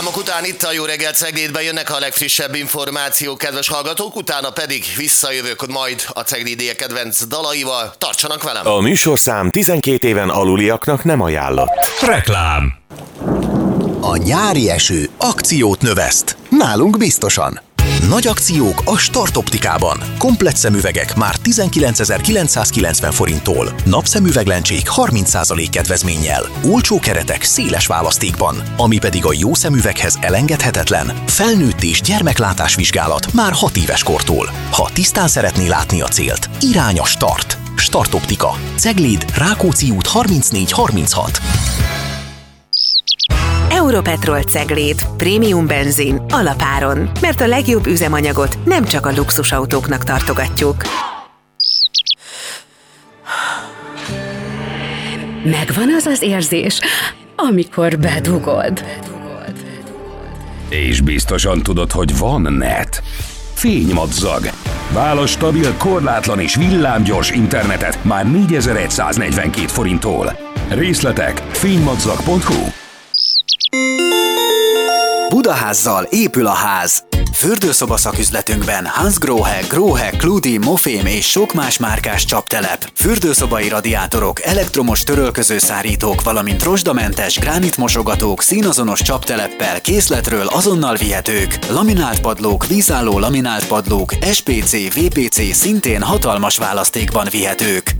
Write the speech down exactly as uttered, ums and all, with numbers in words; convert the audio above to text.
reklámok után itt a Jó reggelt Ceglédben jönnek a legfrissebb információk, kedves hallgatók, utána pedig visszajövök majd a ceglédiek kedvenc dalaival. Tartsanak velem! A műsorszám tizenkét éven aluliaknak nem ajánlott. Reklám. A nyári eső akciót növeszt. Nálunk biztosan. Nagy akciók a Start Optikában. Komplett szemüvegek már tizenkilencezer-kilencszázkilencven forinttól. Napszemüveglencsék harminc százalék kedvezménnyel. Olcsó keretek széles választékban. Ami pedig a jó szemüveghez elengedhetetlen. Felnőtt és gyermeklátásvizsgálat már hat éves kortól. Ha tisztán szeretné látni a célt, irány a Start. Start Optika. Cegléd, Rákóczi út harmincnégy harminchat. Europetrol Cegléd. Prémium benzin alapáron. Mert a legjobb üzemanyagot nem csak a luxusautóknak tartogatjuk. Megvan az az érzés, amikor bedugod. És biztosan tudod, hogy van net. Fénymadzag. Válasz stabil, korlátlan és villámgyors internetet már négyezer-száznegyvenkét forinttól. Részletek fénymadzag pont hu. Budaházzal épül a ház. Fürdőszoba szaküzletünkben Hansgrohe, Grohe, Kludi, Mofém és sok más márkás csaptelep, fürdőszobai radiátorok, elektromos törölközőszárítók, valamint rozsdamentes gránitmosogatók színazonos csapteleppel készletről azonnal vihetők, laminált padlók, vízálló laminált padlók, es pé cé, vé pé cé szintén hatalmas választékban vihetők.